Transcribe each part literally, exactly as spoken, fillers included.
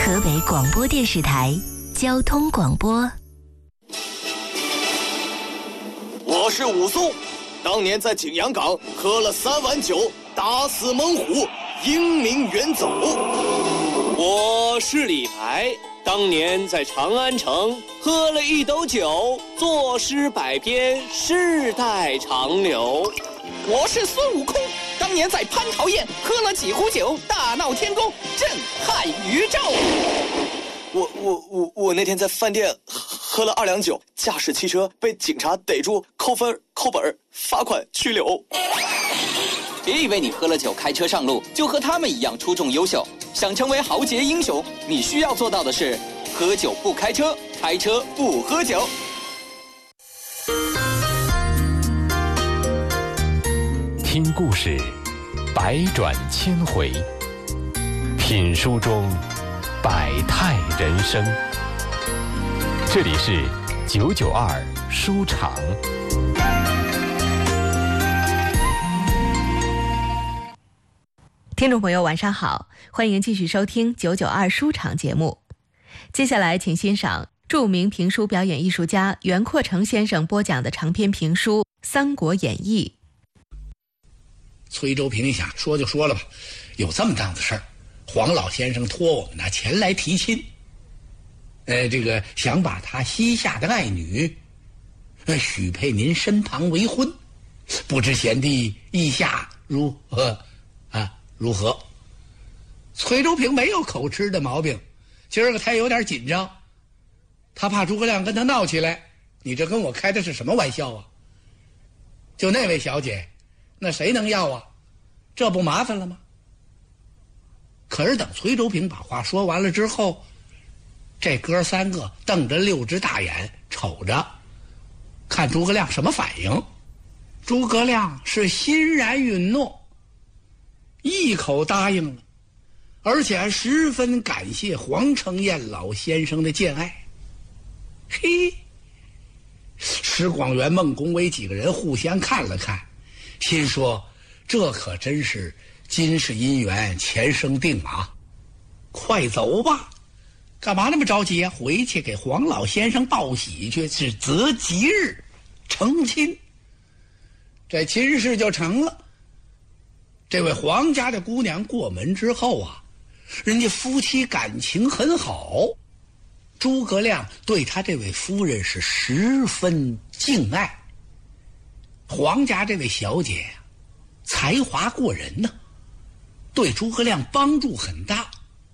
河北广播电视台交通广播。 我是武松，当年在景阳冈喝了三碗酒，打死猛虎，英名远走。 我是李白，当年在长安城喝了一斗酒，作诗百篇，世代长流。 我是孙悟空，当年在蟠桃宴喝了几壶酒，大闹天宫，震撼宇宙。 我我我我那天在饭店喝了二两酒，驾驶汽车被警察逮住，扣分、扣本、罚款、拘留。 别以为你喝了酒开车上路就和他们一样出众优秀，想成为豪杰英雄，你需要做到的是喝酒不开车，开车不喝酒。 听故事，百转千回；品书中百态人生。这里是九九二书场。 听众朋友晚上好，欢迎继续收听九九二书场节目。接下来请欣赏著名评书表演艺术家袁阔成先生播讲的长篇评书《三国演义》。 崔州平想说就说了吧，有这么档子事儿，黄老先生托我们呢前来提亲，呃，这个想把他膝下的爱女，呃，许配您身旁为婚，不知贤弟意下如何啊？如何？崔州平没有口吃的毛病，今儿个他有点紧张，他怕诸葛亮跟他闹起来。你这跟我开的是什么玩笑啊？就那位小姐，那谁能要啊？这不麻烦了吗？可是等崔州平把话说完了之后，这哥三个瞪着六只大眼瞅着，看诸葛亮什么反应。诸葛亮是欣然允诺，一口答应了，而且还十分感谢黄承彦老先生的见爱。嘿，石广元、孟公伟几个人互相看了看，心说这可真是今世姻缘前生定啊！快走吧，干嘛那么着急啊？回去给黄老先生报喜去，是择吉日成亲。这亲事就成了。这位黄家的姑娘过门之后啊，人家夫妻感情很好，诸葛亮对他这位夫人是十分敬爱。黄家这位小姐呀、啊，才华过人呢，对诸葛亮帮助很大。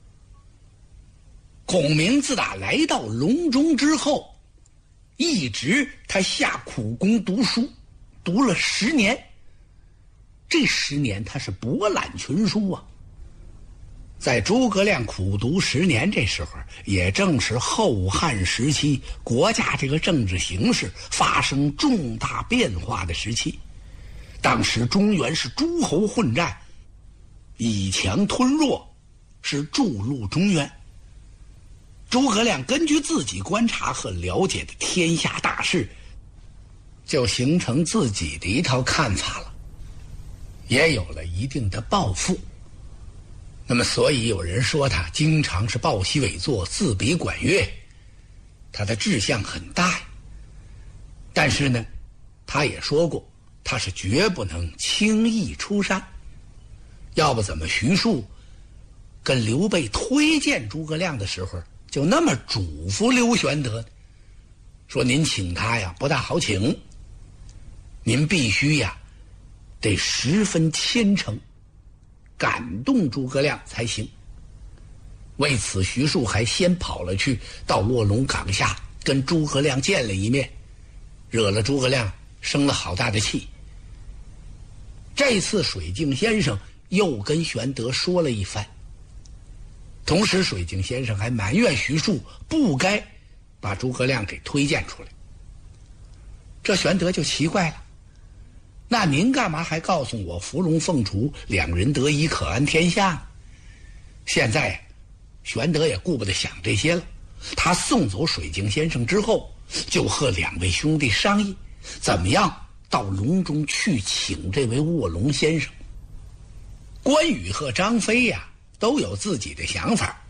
孔明自打来到隆中之后，一直他下苦功读书，读了十年。这十年他是博览群书啊。在诸葛亮苦读十年这时候，也正是后汉时期国家这个政治形势发生重大变化的时期。当时中原是诸侯混战，以强吞弱，是筑路中原。诸葛亮根据自己观察和了解的天下大势，就形成自己的一套看法了，也有了一定的抱负。那么所以有人说他经常是抱膝尾坐，自比管乐，他的志向很大。但是呢，他也说过他是绝不能轻易出山，要不怎么徐庶跟刘备推荐诸葛亮的时候就那么嘱咐刘玄德，说您请他呀不大好请，您必须呀得十分虔诚，感动诸葛亮才行。为此徐庶还先跑了去到卧龙岗下跟诸葛亮见了一面，惹了诸葛亮生了好大的气。这次水镜先生又跟玄德说了一番，同时水镜先生还埋怨徐庶不该把诸葛亮给推荐出来。这玄德就奇怪了，那您干嘛还告诉我伏龙凤雏两人得一可安天下呢？现在玄德也顾不得想这些了，他送走水镜先生之后，就和两位兄弟商议怎么样到隆中去请这位卧龙先生。关羽和张飞呀、啊、都有自己的想法，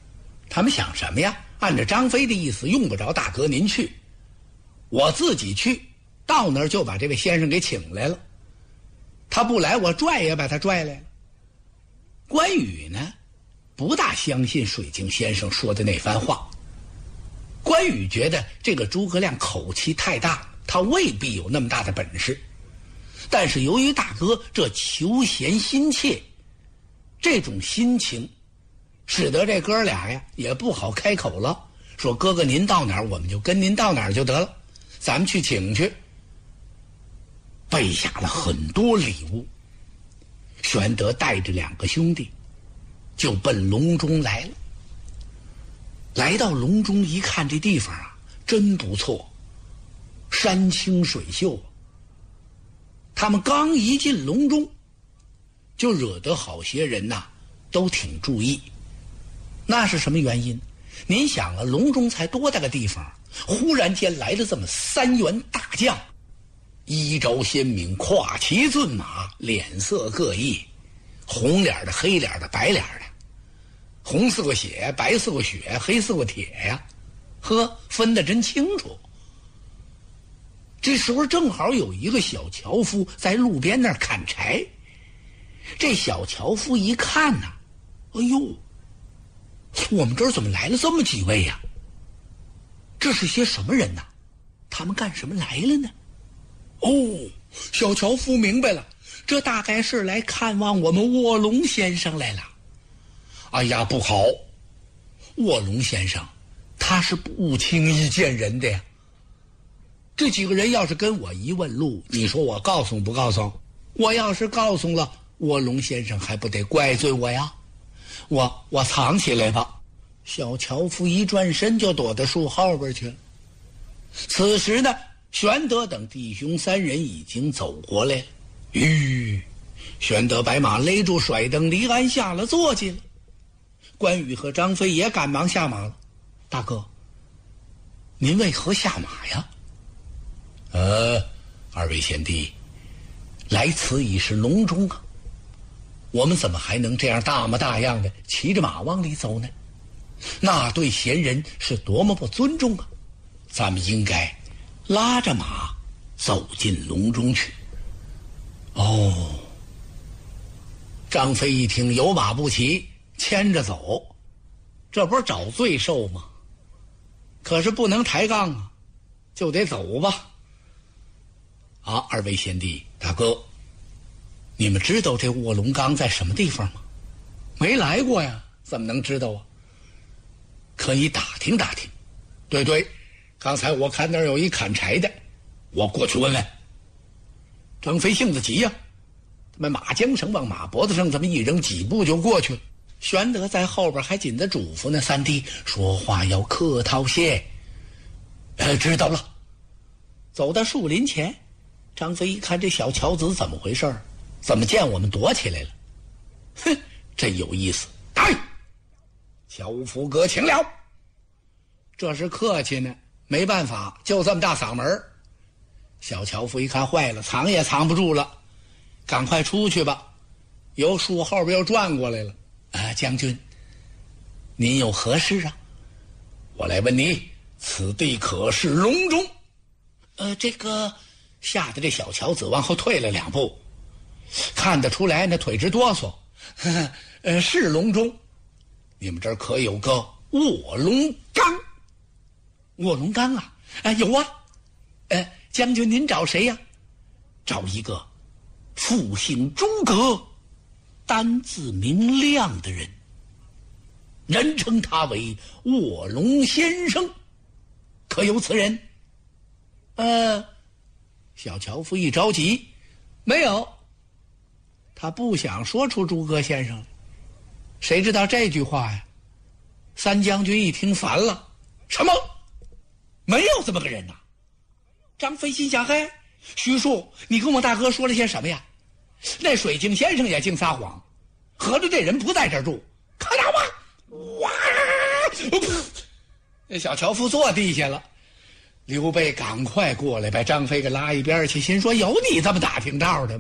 他们想什么呀？按照张飞的意思，用不着大哥您去，我自己去，到那儿就把这位先生给请来了。他不来，我拽也把他拽来了。关羽呢，不大相信水镜先生说的那番话。关羽觉得这个诸葛亮口气太大，他未必有那么大的本事。但是由于大哥这求贤心切，这种心情使得这哥俩呀也不好开口了，说哥哥您到哪儿我们就跟您到哪儿就得了，咱们去请去。备下了很多礼物，玄德带着两个兄弟就奔隆中来了。来到隆中一看，这地方啊真不错，山清水秀。他们刚一进隆中，就惹得好些人呐、啊、都挺注意。那是什么原因？您想啊，隆中才多大个地方，忽然间来了这么三员大将，衣着鲜明，跨骑骏马，脸色各异，红脸的、黑脸的、白脸的，红似个血，白似个雪，黑似个铁呀，呵，分得真清楚。这时候正好有一个小樵夫在路边那儿砍柴，这小樵夫一看呐、啊，哎呦，我们这儿怎么来了这么几位呀、啊？这是些什么人呐、啊？他们干什么来了呢？哦，小樵夫明白了，这大概是来看望我们卧龙先生来了。哎呀，不好，卧龙先生他是不轻易见人的呀。这几个人要是跟我一问路，你说我告诉不告诉？我要是告诉了，卧龙先生还不得怪罪我呀？我我藏起来吧。小樵夫一转身就躲到树后边去了。此时呢，玄德等弟兄三人已经走过来了。吁，玄德把马勒住甩蹬离鞍下了坐骑了。关羽和张飞也赶忙下马了。大哥，您为何下马呀？呃，二位贤弟，来此已是隆中啊，我们怎么还能这样大模大样的骑着马往里走呢？那对贤人是多么不尊重啊！咱们应该拉着马走进隆中去。哦，张飞一听有马不骑，牵着走，这不是找罪受吗？可是不能抬杠啊，就得走吧。啊，二位贤弟大哥，你们知道这卧龙岗在什么地方吗？没来过呀，怎么能知道啊？可以打听打听。对对，刚才我看那儿有一砍柴的，我过去问问。张飞性子急呀、啊，他们马缰绳往马脖子上这么一扔，几步就过去了。玄德在后边还紧着嘱咐呢，三弟说话要客套些。呃，知道了。走到树林前，张飞一看这小樵子怎么回事，怎么见我们躲起来了？哼，真有意思。来，小福哥请了。这是客气呢，没办法，就这么大嗓门。小樵夫一看坏了，藏也藏不住了，赶快出去吧。由树后边又转过来了。啊，将军，您有何事啊？我来问你，此地可是隆中？呃，这个吓得这小樵子往后退了两步，看得出来那腿直哆嗦。呵呵，呃，是隆中。你们这儿可有个卧龙岗？卧龙岗啊？啊，有啊。呃，将军您找谁呀、啊？找一个复姓诸葛，单字明亮的人，人称他为卧龙先生，可有此人？呃，小樵夫一着急，没有。他不想说出诸葛先生来，谁知道这句话呀？三将军一听烦了，什么？没有这么个人呐、啊！张飞心想：嘿，徐庶，你跟我大哥说了些什么呀？那水镜先生也净撒谎，合着这人不在这儿住，可打吧！哇！那小樵夫坐地下了。刘备赶快过来把张飞给拉一边去，心说有你这么打听道的吗？